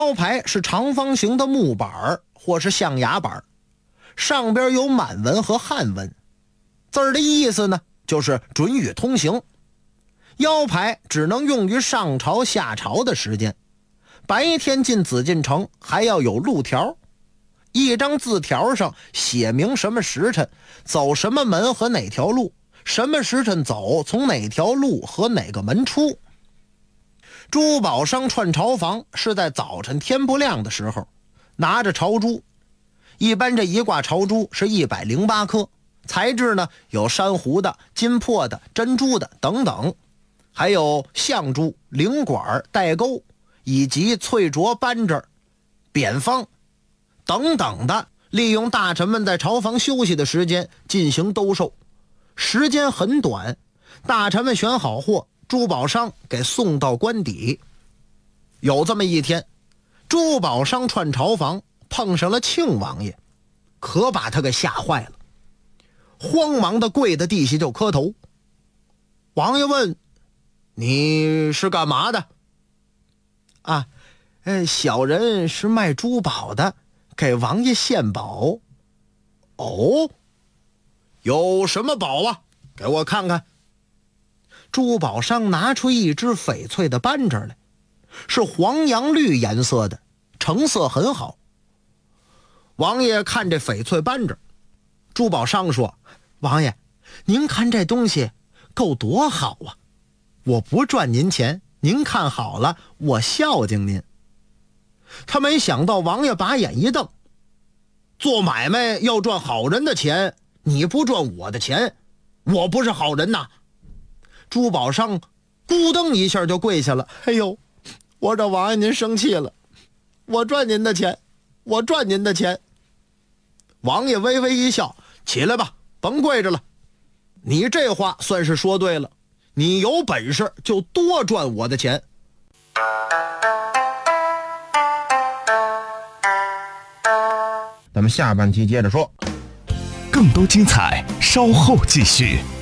招牌是长方形的木板或是象牙板，上边有满文和汉文，字儿的意思呢就是准予通行。腰牌只能用于上朝下朝的时间，白天进紫禁城还要有路条，一张字条上写明什么时辰走什么门和哪条路，什么时辰走从哪条路和哪个门出。珠宝商串朝房是在早晨天不亮的时候拿着朝珠，一般这一挂朝珠是108颗，材质呢有珊瑚的、金珀的、珍珠的等等，还有象珠、灵管、带钩以及翠琢、扳指、扁方等等的，利用大臣们在朝房休息的时间进行兜售，时间很短，大臣们选好货，珠宝商给送到官邸。有这么一天，珠宝商串朝房碰上了庆王爷，可把他给吓坏了，慌忙的跪在地下就磕头。王爷问：你是干嘛的？啊，小人是卖珠宝的，给王爷献宝。哦，有什么宝啊？给我看看。珠宝商拿出一只翡翠的扳指来，是黄杨绿颜色的，成色很好。王爷看这翡翠扳指，珠宝商说：王爷，您看这东西够多好啊，我不赚您钱，您看好了我孝敬您。他没想到王爷把眼一瞪，做买卖要赚好人的钱，你不赚我的钱，我不是好人呐。珠宝商咕噔一下就跪下了，哎呦，我这王爷您生气了，我赚您的钱，我赚您的钱。王爷微微一笑，起来吧，甭跪着了，你这话算是说对了，你有本事就多赚我的钱。 咱们下半期接着说， 更多精彩稍后继续。